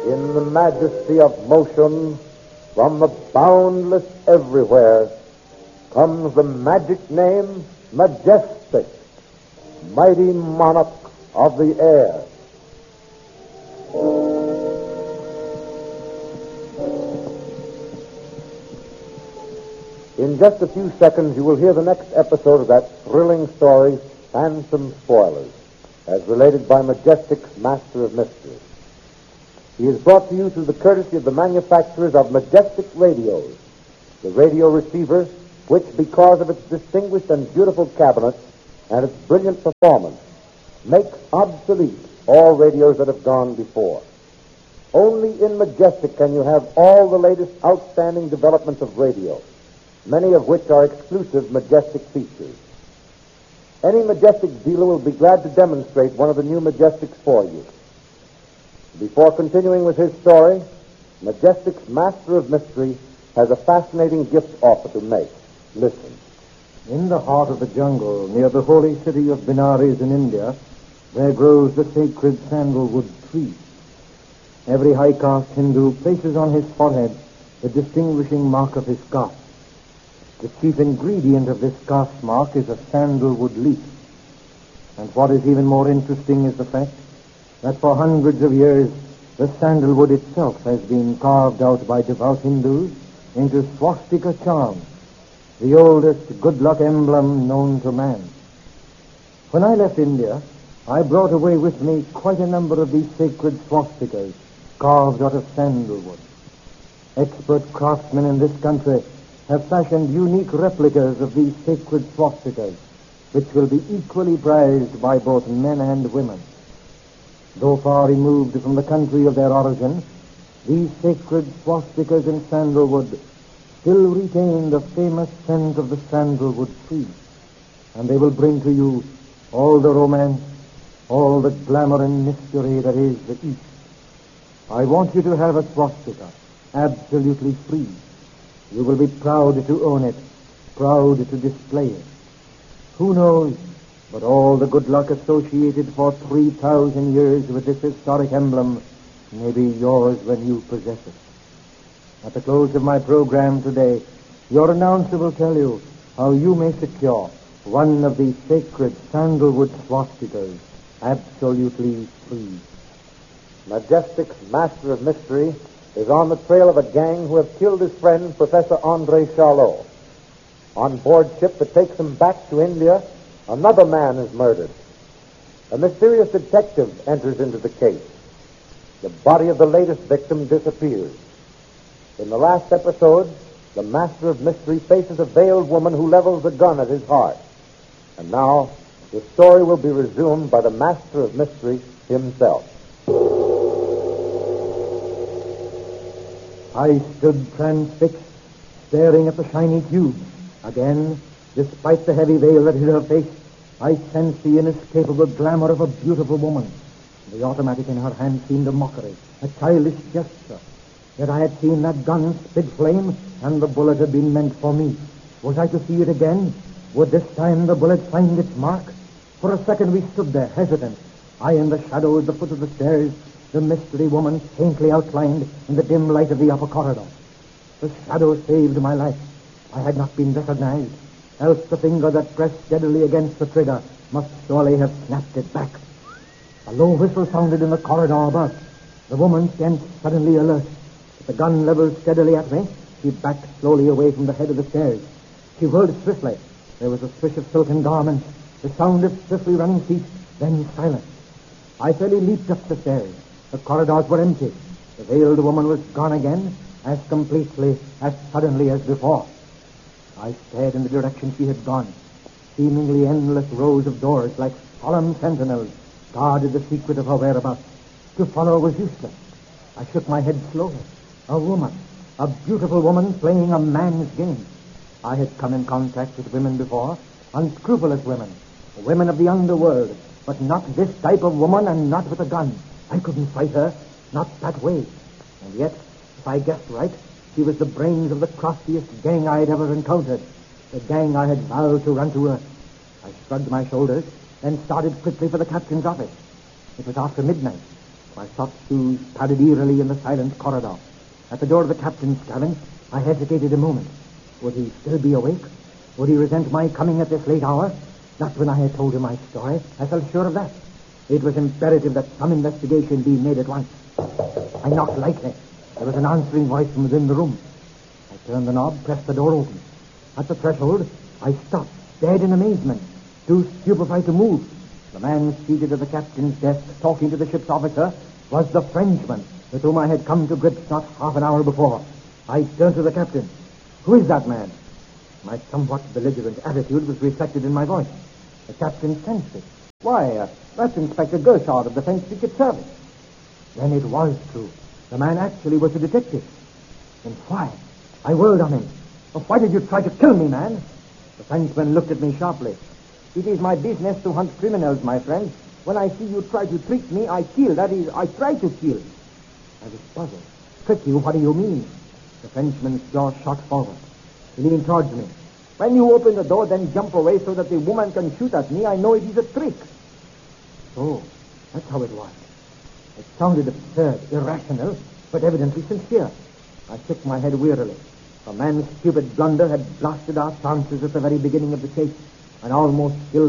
In the majesty of motion, from the boundless everywhere, comes the magic name Majestic, mighty monarch of the air. In just a few seconds, you will hear the next episode of that thrilling story, Phantom Spoilers, as related by Majestic's Master of Mystery. He is brought to you through the courtesy of the manufacturers of Majestic Radios, the radio receiver which, because of its distinguished and beautiful cabinet and its brilliant performance, makes obsolete all radios that have gone before. Only in Majestic can you have all the latest outstanding developments of radio, many of which are exclusive Majestic features. Any Majestic dealer will be glad to demonstrate one of the new Majestics for you. Before continuing with his story, Majestic's Master of Mystery has a fascinating gift offer to make. Listen. In the heart of the jungle, near the holy city of Benares in India, there grows the sacred sandalwood tree. Every high-caste Hindu places on his forehead the distinguishing mark of his caste. The chief ingredient of this caste mark is a sandalwood leaf. And what is even more interesting is the fact that for hundreds of years the sandalwood itself has been carved out by devout Hindus into swastika charms, the oldest good luck emblem known to man. When I left India, I brought away with me quite a number of these sacred swastikas carved out of sandalwood. Expert craftsmen in this country have fashioned unique replicas of these sacred swastikas, which will be equally prized by both men and women. Though far removed from the country of their origin, these sacred swastikas in sandalwood still retain the famous scent of the sandalwood tree, and they will bring to you all the romance, all the glamour and mystery that is the East. I want you to have a swastika, absolutely free. You will be proud to own it, proud to display it. Who knows, but all the good luck associated for 3,000 years with this historic emblem may be yours when you possess it. At the close of my program today, your announcer will tell you how you may secure one of these sacred sandalwood swastikas absolutely free. Majestic's Master of Mystery is on the trail of a gang who have killed his friend, Professor André Charlot. On board ship that takes him back to India, another man is murdered. A mysterious detective enters into the case. The body of the latest victim disappears. In the last episode, the Master of Mystery faces a veiled woman who levels a gun at his heart. And now, the story will be resumed by the Master of Mystery himself. I stood transfixed, staring at the shiny tube. Again, despite the heavy veil that hid her face, I sensed the inescapable glamour of a beautiful woman. The automatic in her hand seemed a mockery, a childish gesture. Yet I had seen that gun spit flame, and the bullet had been meant for me. Was I to see it again? Would this time the bullet find its mark? For a second we stood there, hesitant. I in the shadow at the foot of the stairs, the mystery woman faintly outlined in the dim light of the upper corridor. The shadow saved my life. I had not been recognized, else the finger that pressed steadily against the trigger must surely have snapped it back. A low whistle sounded in the corridor above. The woman stands suddenly alert. With the gun leveled steadily at me, she backed slowly away from the head of the stairs. She whirled swiftly. There was a swish of silken garments, the sound of swiftly running feet, then silence. I fairly leaped up the stairs. The corridors were empty. The veiled woman was gone again, as completely, as suddenly as before. I stared in the direction she had gone. Seemingly endless rows of doors, like solemn sentinels, guarded the secret of her whereabouts. To follow was useless. I shook my head slowly. A woman, a beautiful woman playing a man's game. I had come in contact with women before, unscrupulous women, women of the underworld, but not this type of woman and not with a gun. I couldn't fight her, not that way. And yet, if I guessed right, she was the brains of the craftiest gang I had ever encountered, the gang I had vowed to run to her. I shrugged my shoulders, then started quickly for the captain's office. It was after midnight. My soft shoes padded eerily in the silent corridor. At the door of the captain's cabin, I hesitated a moment. Would he still be awake? Would he resent my coming at this late hour? Not when I had told him my story. I felt sure of that. It was imperative that some investigation be made at once. I knocked lightly. There was an answering voice from within the room. I turned the knob, pressed the door open. At the threshold, I stopped, dead in amazement, too stupefied to move. The man seated at the captain's desk, talking to the ship's officer, was the Frenchman with whom I had come to grips not half an hour before. I turned to the captain. Who is that man? My somewhat belligerent attitude was reflected in my voice. The captain sensed it. Why, that's Inspector Gershard of the French Secret Service. Then it was true. The man actually was a detective. And why? I whirled on him. Oh, why did you try to kill me, man? The Frenchman looked at me sharply. It is my business to hunt criminals, my friend. When I see you try to trick me, I kill. That is, I try to kill. I was puzzled. Trick you? What do you mean? The Frenchman's jaw shot forward. He leaned towards me. When you open the door, then jump away so that the woman can shoot at me. I know it is a trick. So, that's how it was. It sounded absurd, irrational, but evidently sincere. I shook my head wearily. A man's stupid blunder had blasted our chances at the very beginning of the chase, and almost killed